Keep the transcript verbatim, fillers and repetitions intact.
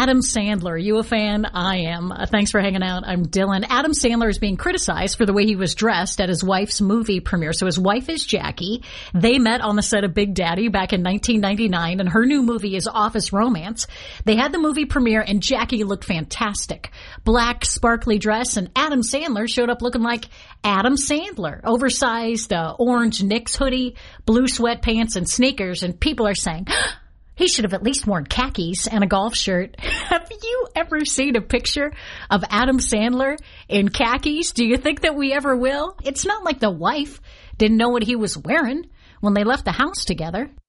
Adam Sandler. You a fan? I am. Uh, thanks for hanging out. I'm Dylan. Adam Sandler is being criticized for the way he was dressed at his wife's movie premiere. So his wife is Jackie. They met on the set of Big Daddy back in nineteen ninety-nine, and her new movie is Office Romance. They had the movie premiere, and Jackie looked fantastic. Black, sparkly dress, and Adam Sandler showed up looking like Adam Sandler. Oversized uh, orange Knicks hoodie, blue sweatpants, and sneakers, and people are saying, he should have at least worn khakis and a golf shirt. Have you ever seen a picture of Adam Sandler in khakis? Do you think that we ever will? It's not like the wife didn't know what he was wearing when they left the house together.